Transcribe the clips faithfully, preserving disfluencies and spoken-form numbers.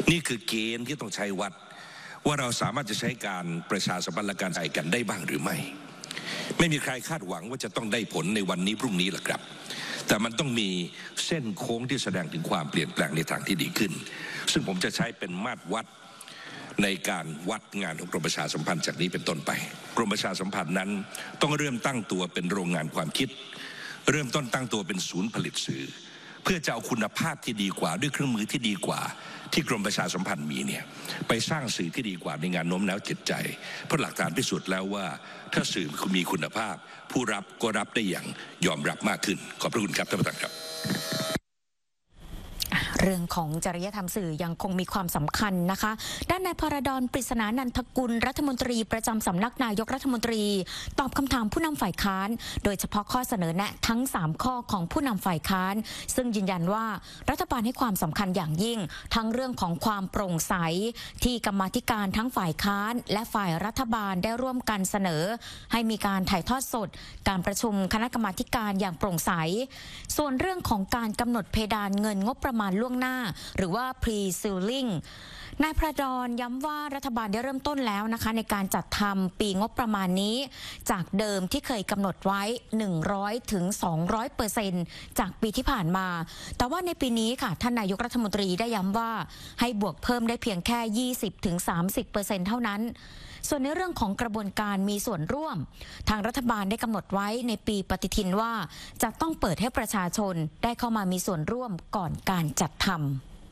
นี่คือเกณฑ์ที่ต้องใช้วัดว่าเราสามารถจะใช้การประชาสัมพันธ์และการจ่ายกันได้บ้างหรือไม่ไม่มีใครคาดหวังว่าจะต้องได้ผลในวันนี้พรุ่งนี้หรอกครับแต่มันต้องมีเส้นโค้งที่แสดงถึงความเปลี่ยนแปลงในทางที่ดีขึ้นซึ่งผมจะใช้เป็นมาตรวัดในการวัดงานของกรมประชาสัมพันธ์จากนี้เป็นต้นไปกรมประชาสัมพันธ์นั้นต้องเริ่มตั้งตัวเป็นโรงงานความคิดเริ่มต้นตั้งตัวเป็นศูนย์ผลิตสื่อเพื่อจะเอาคุณภาพที่ดีกว่าด้วยเครื่องมือที่ดีกว่าที่กรมประชาสัมพันธ์มีเนี่ยไปสร้างสื่อที่ดีกว่าในงานโน้มน้าวจิตใจเพราะหลักฐานพิสูจน์แล้วว่าถ้าสื่อมีคุณภาพผู้รับก็รับได้อย่างยอมรับมากขึ้นขอบพระคุณครับท่านประธานครับเรื่องของจริยธรรมสื่อยังคงมีความสำคัญนะคะด้านนายพรดล ปริศนานันทกุลรัฐมนตรีประจำสำนักนายกรัฐมนตรีตอบคำถามผู้นำฝ่ายค้านโดยเฉพาะข้อเสนอแนะทั้งสามข้อของผู้นำฝ่ายค้านซึ่งยืนยันว่ารัฐบาลให้ความสำคัญอย่างยิ่งทั้งเรื่องของความโปร่งใสที่กรรมาธิการทั้งฝ่ายค้านและฝ่ายรัฐบาลได้ร่วมกันเสนอให้มีการถ่ายทอดสดการประชุมคณะกรรมาธิการอย่างโปร่งใสส่วนเรื่องของการกำหนดเพดานเงินงบประมาณล่วงหน้าหรือว่า pre-ceiling นายพรดลย้ำว่ารัฐบาลได้เริ่มต้นแล้วนะคะในการจัดทำปีงบประมาณนี้จากเดิมที่เคยกำหนดไว้ หนึ่งร้อยถึงสองร้อยเปอร์เซ็นต์ จากปีที่ผ่านมาแต่ว่าในปีนี้ค่ะท่านนายกรัฐมนตรีได้ย้ำว่าให้บวกเพิ่มได้เพียงแค่ ยี่สิบถึงสามสิบเปอร์เซ็นต์ เท่านั้นส่วนในเรื่องของกระบวนการมีส่วนร่วมทางรัฐบาลได้กำหนดไว้ในปีปฏิทินว่าจะต้องเปิดให้ประชาชนได้เข้ามามีส่วนร่วมก่อนการจัดทำ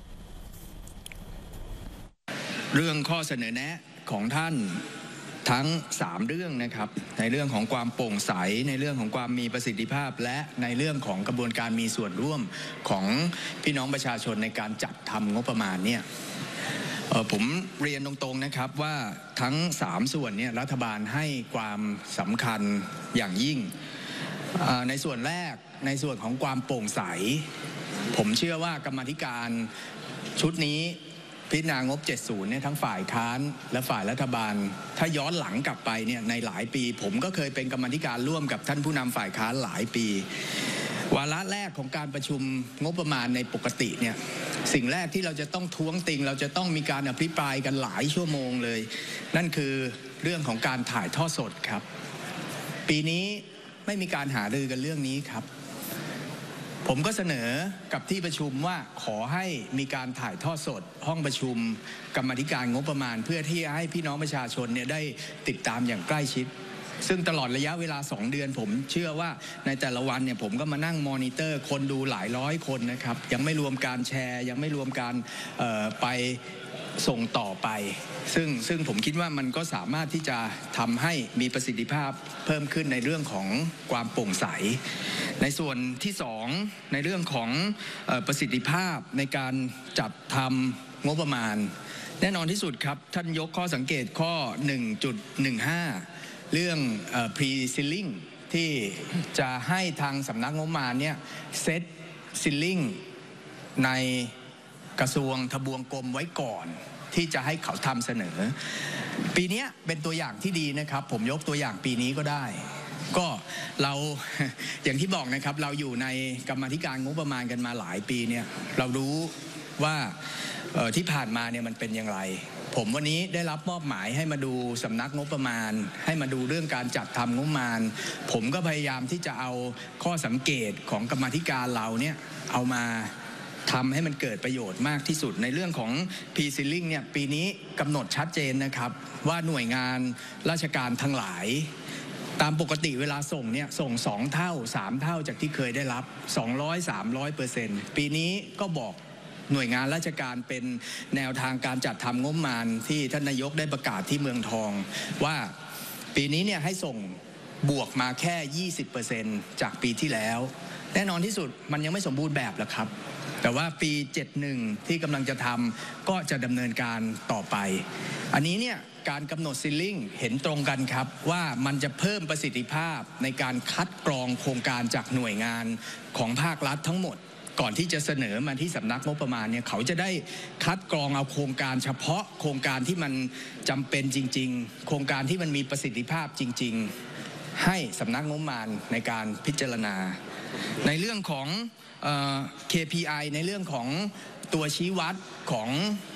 เรื่องข้อเสนอแนะของท่านทั้งสามเรื่องนะครับในเรื่องของความโปร่งใสในเรื่องของความมีประสิทธิภาพและในเรื่องของกระบวนการมีส่วนร่วมของพี่น้องประชาชนในการจัดทำงบประมาณเนี่ยผมเรียนตรงๆนะครับว่าทั้งสามส่วนเนี่ยรัฐบาลให้ความสำคัญอย่างยิ่งในส่วนแรกในส่วนของความโปร่งใสผมเชื่อว่ากรรมาธิการชุดนี้พิจารณางบเจ็ดสิบเนี่ยทั้งฝ่ายค้านและฝ่ายรัฐบาลถ้าย้อนหลังกลับไปเนี่ยในหลายปีผมก็เคยเป็นกรรมาธิการร่วมกับท่านผู้นำฝ่ายค้านหลายปีวาระแรกของการประชุมงบประมาณในปกติเนี่ยสิ่งแรกที่เราจะต้องท้วงติงเราจะต้องมีการอภิปรายกันหลายชั่วโมงเลยนั่นคือเรื่องของการถ่ายทอดสดครับปีนี้ไม่มีการหารือกันเรื่องนี้ครับผมก็เสนอกับที่ประชุมว่าขอให้มีการถ่ายทอดสดห้องประชุมกรรมาธิการงบประมาณเพื่อที่จะให้พี่น้องประชาชนเนี่ยได้ติดตามอย่างใกล้ชิดซึ่งตลอดระยะเวลาสองเดือนผมเชื่อว่าในแต่ละวันเนี่ยผมก็มานั่งมอนิเตอร์คนดูหลายร้อยคนนะครับยังไม่รวมการแชร์ยังไม่รวมการไปส่งต่อไปซึ่งซึ่งผมคิดว่ามันก็สามารถที่จะทำให้มีประสิทธิภาพเพิ่มขึ้นในเรื่องของความโปร่งใสในส่วนที่สองในเรื่องของประสิทธิภาพในการจัดทำงบประมาณแน่นอนที่สุดครับท่านยกข้อสังเกตข้อ หนึ่งจุดหนึ่งห้า เรื่อง pre-ceiling ที่จะให้ทางสำนักงบประมาณเนี่ยเซต ceiling ในกระทรวงทบวงกรมไว้ก่อนที่จะให้เขาทำเสนอปีนี้เป็นตัวอย่างที่ดีนะครับผมยกตัวอย่างปีนี้ก็ได้ก็เราอย่างที่บอกนะครับเราอยู่ในกรรมาธิการงบประมาณกันมาหลายปีเนี่ยเรารู้ว่าที่ผ่านมาเนี่ยมันเป็นอย่างไรผมวันนี้ได้รับมอบหมายให้มาดูสำนักงบประมาณให้มาดูเรื่องการจัดทำงบประมาณผมก็พยายามที่จะเอาข้อสังเกตของกรรมาธิการเราเนี่ยเอามาทำให้มันเกิดประโยชน์มากที่สุดในเรื่องของ pre-ceiling เนี่ยปีนี้กำหนดชัดเจนนะครับว่าหน่วยงานราชการทั้งหลายตามปกติเวลาส่งเนี่ยส่งสองเท่าสามเท่าจากที่เคยได้รับสองร้อย สามร้อยเปอร์เซ็นต์ปีนี้ก็บอกหน่วยงานราชการเป็นแนวทางการจัดทำงบประมาณที่ท่านนายกได้ประกาศที่เมืองทองว่าปีนี้เนี่ยให้ส่งบวกมาแค่ ยี่สิบเปอร์เซ็นต์ จากปีที่แล้วแน่นอนที่สุดมันยังไม่สมบูรณ์แบบหรอกครับแต่ว่าปีเจ็ดสิบเอ็ดที่กำลังจะทำก็จะดำเนินการต่อไปอันนี้เนี่ยการกำหนดซีลิ่งเห็นตรงกันครับว่ามันจะเพิ่มประสิทธิภาพในการคัดกรองโครงการจากหน่วยงานของภาครัฐทั้งหมดก่อนที่จะเสนอมาที่สำนักงบประมาณเนี่ยเขาจะได้คัดกรองเอาโครงการเฉพาะโครงการที่มันจำเป็นจริงๆโครงการที่มันมีประสิทธิภาพจริงๆให้สำนักงบประมาณในการพิจารณาในเรื่องของ เค พี ไอ ในเรื่องของตัวชี้วัดของ